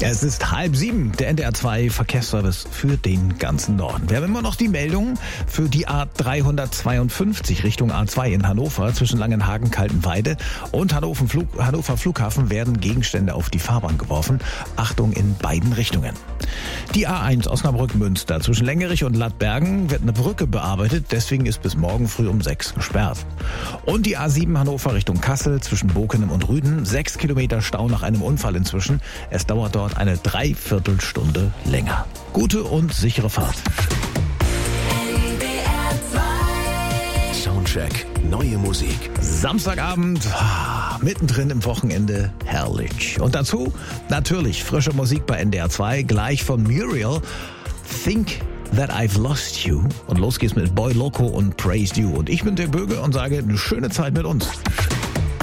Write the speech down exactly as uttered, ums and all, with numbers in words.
Es ist halb sieben, der N D R zwei Verkehrsservice für den ganzen Norden. Wir haben immer noch die Meldung für die A dreihundertzweiundfünfzig Richtung A zwei in Hannover zwischen Langenhagen, Kaltenweide und Hannover, Flug, Hannover Flughafen werden Gegenstände auf die Fahrbahn geworfen. Achtung in beiden Richtungen. Die A eins Osnabrück-Münster zwischen Längerich und Lattbergen wird eine Brücke bearbeitet, deswegen ist bis morgen früh um sechs gesperrt. Und die A sieben Hannover Richtung Kassel zwischen Bokenem und Rüden, sechs Kilometer Stau nach einem Unfall inzwischen. Es dauert dort eine Dreiviertelstunde länger. Gute und sichere Fahrt. Soundcheck, neue Musik. Samstagabend, ah, mittendrin im Wochenende, herrlich. Und dazu natürlich frische Musik bei N D R zwei, gleich von Muriel, Think That I've Lost You. Und los geht's mit Boy Loco und Praised You. Und ich bin der Böge und sage, eine schöne Zeit mit uns.